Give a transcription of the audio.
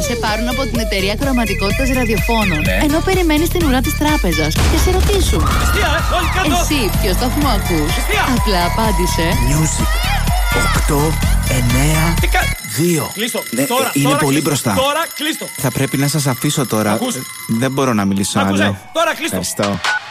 σε πάρουν από την εταιρεία κροματικότητας ραδιοφώνων, Ναι. ενώ περιμένεις την ουρά της τράπεζας και σε ρωτήσουν. Εσύ ποιο σταθμό ακούς? Απλά απάντησε Music 8, 9, 2. Κλείστο. Ναι, Τώρα, είναι τώρα, πολύ κλείστο. μπροστά. Τώρα κλείστο. Θα πρέπει να σας αφήσω τώρα. Ακούς? Δεν μπορώ να μιλήσω Άκουσε. άλλο. Τώρα κλείστο. Ευχαριστώ.